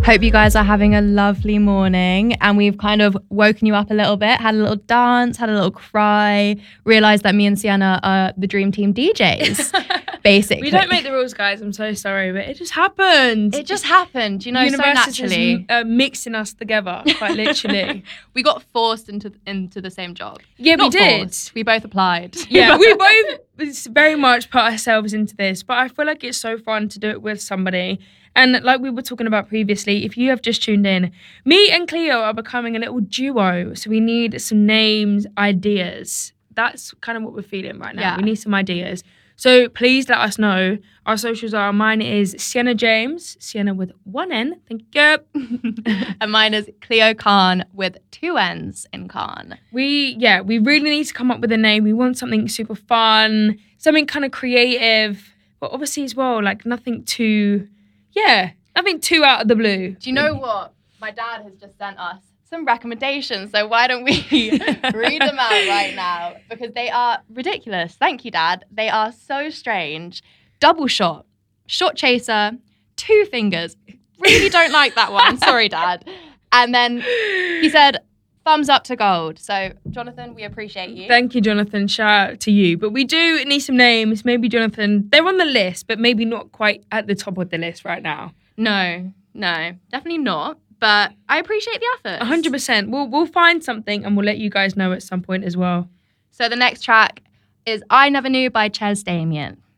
Hope you guys are having a lovely morning, and we've kind of woken you up a little bit, had a little dance, had a little cry, realised that me and Sienna are the dream team DJs, basically. We don't make the rules, guys. I'm so sorry, but it just happened. It just happened, so naturally. Mixing us together, quite literally. We got forced into the same job. Yeah, Not we did. Forced. We both applied. Yeah, we both very much put ourselves into this, but I feel like it's so fun to do it with somebody. And like we were talking about previously, if you have just tuned in, me and Cleo are becoming a little duo. So we need some names, ideas. That's kind of what we're feeling right now. Yeah. We need some ideas. So please let us know. Our socials are, mine is Sienna James, Sienna with one N, thank you. And mine is Cleo Khan with 2 N's in Khan. We really need to come up with a name. We want something super fun, something kind of creative, but obviously as well, like nothing too out of the blue. Do you know what? My dad has just sent us some recommendations, so why don't we read them out right now? Because they are ridiculous. Thank you, Dad. They are so strange. Double shot, shot chaser, 2 fingers. Really don't like that one. Sorry, Dad. And then he said, thumbs up to gold. So, Jonathan, we appreciate you. Thank you, Jonathan. Shout out to you. But we do need some names. Maybe, Jonathan, they're on the list, but maybe not quite at the top of the list right now. No, definitely not. But I appreciate the effort. 100%. We'll find something and we'll let you guys know at some point as well. So the next track is I Never Knew by Ches Damien.